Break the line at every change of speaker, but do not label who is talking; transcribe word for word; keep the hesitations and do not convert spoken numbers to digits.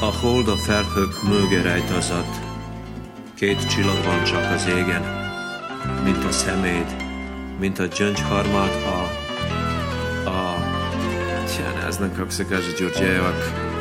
A hold a felhők mögé rejtőzött, két csillag van csak az égen, mint a szeméd, mint a gyöngyharmát a... a... Tja, ne znam kako se kaže Đurđevak.